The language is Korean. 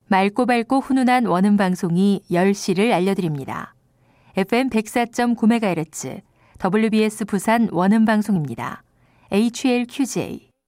맑고 밝고 훈훈한 원음 방송이 10시를 알려드립니다. FM 104.9MHz WBS 부산 원음 방송입니다. HLQJ